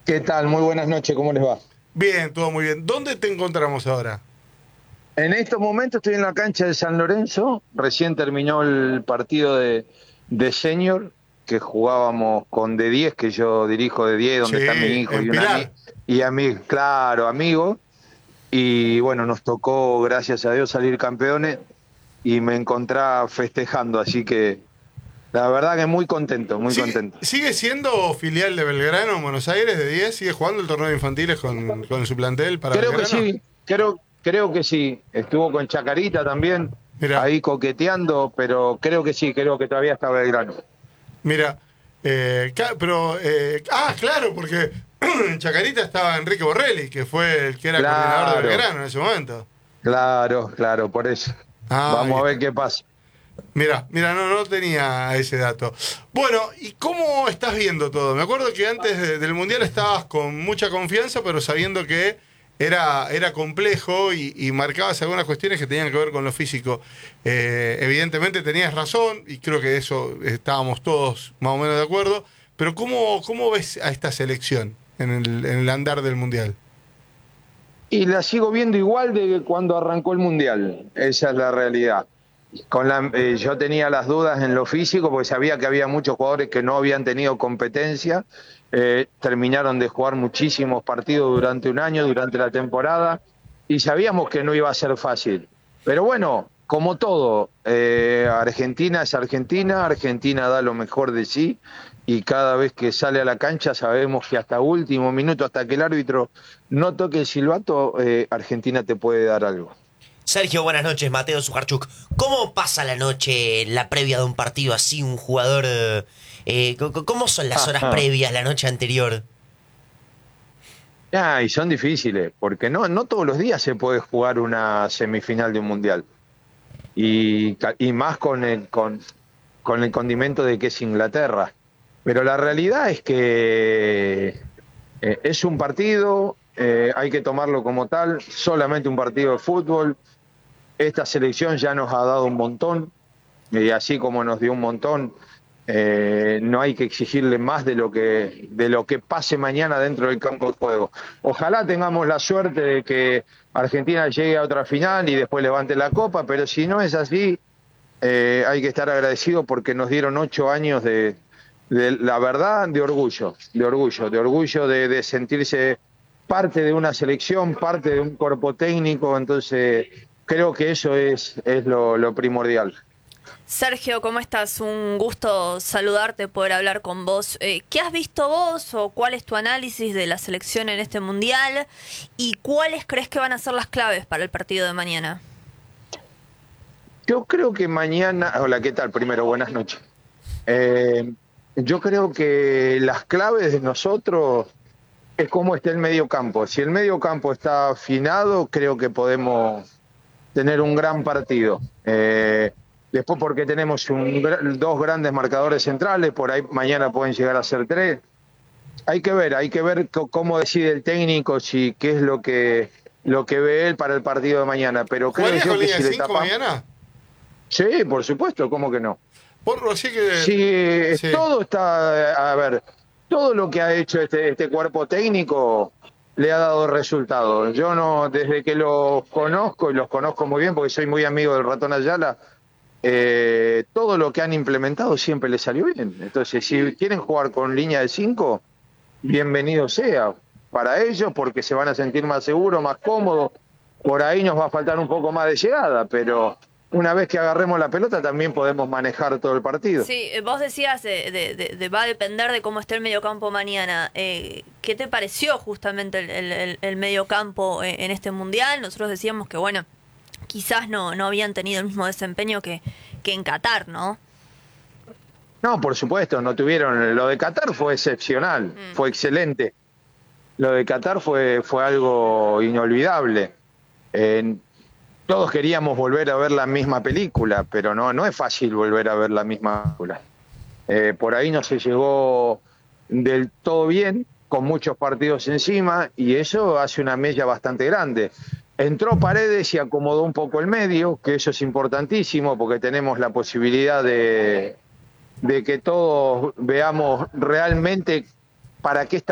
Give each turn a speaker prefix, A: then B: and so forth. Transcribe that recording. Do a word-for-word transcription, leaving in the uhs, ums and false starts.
A: ¿Qué tal? Muy buenas noches, ¿cómo les va?
B: Bien, todo muy bien. ¿Dónde te encontramos ahora?
A: En estos momentos estoy en la cancha de San Lorenzo, recién terminó el partido de, de senior que jugábamos con de diez, que yo dirijo de diez,
B: Sí,
A: donde está mi hijo
B: en
A: y un ami
B: Pilar.
A: y amigo, claro, amigo, y bueno, nos tocó, gracias a Dios, salir campeones y me encontraba festejando, así que la verdad que muy contento, muy
B: ¿Sigue,
A: contento.
B: sigue siendo filial de Belgrano en Buenos Aires de diez? ¿Sigue jugando el torneo de infantiles con, con su plantel para
A: Creo que
B: Belgrano?
A: sí, creo, creo que sí. Estuvo con Chacarita también,
B: Mira,
A: ahí coqueteando, pero creo que sí, creo que todavía está Belgrano.
B: mira. eh, ca- pero, eh, ah, claro, porque en Chacarita estaba Enrique Borrelli, que fue el que era coordinador de
A: Claro,
B: Belgrano en ese momento.
A: claro, claro, por eso.
B: Ah,
A: Vamos a ver qué pasa.
B: mira, mira, no, no tenía ese dato. Bueno, ¿y cómo estás viendo todo? Me acuerdo que antes de- del Mundial estabas con mucha confianza, pero sabiendo que era, era complejo y, y marcabas algunas cuestiones que tenían que ver con lo físico. Eh, evidentemente tenías razón, y creo que eso estábamos todos más o menos de acuerdo, pero ¿cómo, cómo ves a esta selección en el, en el andar del Mundial?
A: Y la sigo viendo igual de cuando arrancó el Mundial, esa es la realidad. Con la, eh, yo tenía las dudas en lo físico porque sabía que había muchos jugadores que no habían tenido competencia, eh, terminaron de jugar muchísimos partidos durante un año, durante la temporada, y sabíamos que no iba a ser fácil. Pero bueno, como todo, eh, Argentina es Argentina, Argentina da lo mejor de sí, y cada vez que sale a la cancha sabemos que hasta último minuto, hasta que el árbitro no toque el silbato, eh, Argentina te puede dar algo.
C: Sergio, buenas noches, Mateo Sujarchuk. ¿Cómo pasa la noche, la previa de un partido así, un jugador... eh, eh, co- co- ¿Cómo son las horas previas, la noche anterior?
A: Ah, y son difíciles, porque no, no todos los días se puede jugar una semifinal de un mundial. Y, ca- y más con el, con, con el condimento de que es Inglaterra. Pero la realidad es que eh, es un partido, eh, hay que tomarlo como tal, solamente un partido de fútbol. Esta selección ya nos ha dado un montón, y así como nos dio un montón, eh, no hay que exigirle más de lo que de lo que pase mañana dentro del campo de juego. Ojalá tengamos la suerte de que Argentina llegue a otra final y después levante la copa, pero si no es así, eh, hay que estar agradecido porque nos dieron ocho años de, de la verdad, de orgullo, de orgullo, de orgullo de, de sentirse parte de una selección, parte de un cuerpo técnico, entonces creo que eso es, es lo, lo primordial.
D: Sergio, ¿cómo estás? Un gusto saludarte, poder hablar con vos. Eh, ¿qué has visto vos o cuál es tu análisis de la selección en este mundial? ¿Y cuáles crees que van a ser las claves para el partido de mañana?
A: Yo creo que mañana, hola, ¿qué tal? Primero, buenas noches. Eh, yo creo que las claves de nosotros es cómo está el medio campo. Si el medio campo está afinado, creo que podemos tener un gran partido. Eh, después porque tenemos un, dos grandes marcadores centrales, por ahí mañana pueden llegar a ser tres. Hay que ver, hay que ver cómo decide el técnico, si qué es lo que, lo que ve él para el partido de mañana. Pero creo
B: ¿Jugarías
A: yo
B: con
A: que
B: línea
A: si
B: de
A: le
B: cinco
A: tapamos...
B: mañana?
A: Sí, por supuesto, ¿cómo que no?
B: Por, así que...
A: Sí,
B: Sí.
A: todo está, a ver, todo lo que ha hecho este, este cuerpo técnico le ha dado resultados. Yo no, desde que los conozco, y los conozco muy bien porque soy muy amigo del Ratón Ayala, eh, todo lo que han implementado siempre les salió bien. Entonces, si quieren jugar con línea de cinco, bienvenido sea para ellos porque se van a sentir más seguros, más cómodos. Por ahí nos va a faltar un poco más de llegada, pero una vez que agarremos la pelota también podemos manejar todo el partido.
D: Sí, eh, vos decías de, de- de- de- va a depender de cómo esté el mediocampo mañana. Eh, ¿qué te pareció justamente el, el, el- el mediocampo eh, en este mundial? Nosotros decíamos que, bueno, quizás no, no habían tenido el mismo desempeño que, que en Qatar, ¿no?
A: No, por supuesto, no tuvieron. Lo de Qatar fue excepcional,
D: Mm.
A: fue excelente. Lo de Qatar fue, fue algo inolvidable. Eh, todos queríamos volver a ver la misma película, pero no, no es fácil volver a ver la misma película. Eh, por ahí no se llegó del todo bien, con muchos partidos encima, y eso hace una mella bastante grande. Entró Paredes y acomodó un poco el medio, que eso es importantísimo porque tenemos la posibilidad de, de que todos veamos realmente para qué está